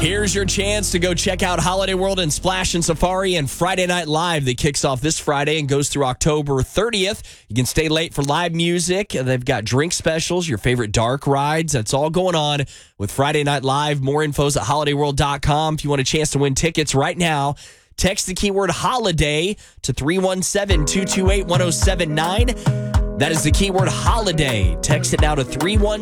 Here's your chance to go check out Holiday World and Splash and Safari and Friday Night Live that kicks off this Friday and goes through October 30th. You can stay late for live music. They've got drink specials, your favorite dark rides. That's all going on with Friday Night Live. More info's at holidayworld.com. If you want a chance to win tickets right now, text the keyword holiday to 317-228-1079. That is the keyword holiday. Text it now to 317